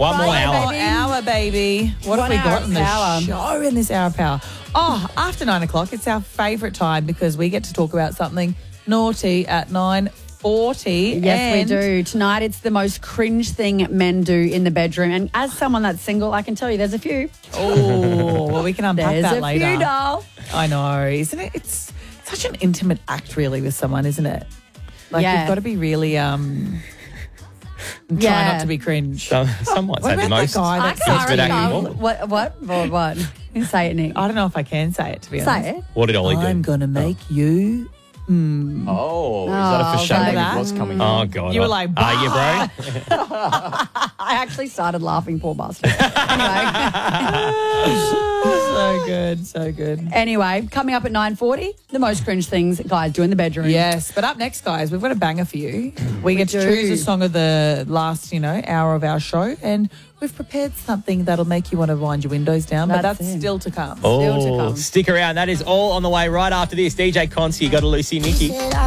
One more Friday, hour. baby. Hour, baby. What have we One hour got in the power. show in this hour of power? Oh, after 9 o'clock, it's our favourite time because we get to talk about something naughty at 9:40. Yes, and we do. Tonight, it's the most cringe thing men do in the bedroom. And as someone that's single, I can tell you there's a few. Oh, well, we can unpack There's that a later. few, doll. I know, isn't it? It's such an intimate act, really, with someone, isn't it? Like, Yeah. you've got to be really try Yeah. not to be cringe. Some might What say the about that most. guy I that can't says bit remember. acting What? Say it, Nick. I don't know if I can say it, to be honest. Say it. What did Ollie I'm do? going to make you. Oh, is that a foreshadowing that? of what's coming Oh, up? God. You were like, Are you, bro? I actually started laughing, poor bastard. So good, so good. Anyway, coming up at 9:40, the most cringe things guys do in the bedroom. Yes, but up next, guys, we've got a banger for you. We get to do. choose a song of the last, hour of our show, and we've prepared something that'll make you want to wind your windows down, but That's that's it. still to come. Still to Oh, come. stick around. That is all on the way right after this. DJ Concy, got a Lucy Nikki.